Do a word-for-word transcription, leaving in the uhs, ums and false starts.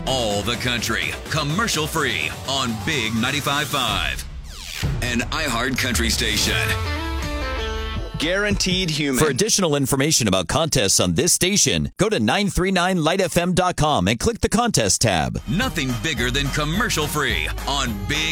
all the country, commercial free on Big ninety-five point five. An iHeart Country station. Guaranteed human. For additional information about contests on this station, go to nine three nine light f m dot com and click the contest tab. Nothing bigger than commercial free on Big